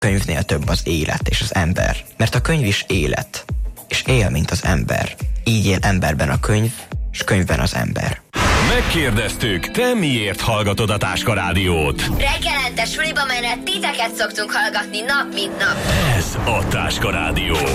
könyvnél több az élet és az ember, mert a könyv is élet, és él, mint az ember. Így él emberben a könyv, és könyvben az ember. Megkérdeztük, te miért hallgatod a Táska Rádiót? Reggelente suliba menet titeket szoktunk hallgatni nap mint nap. Ez a Táska Rádió.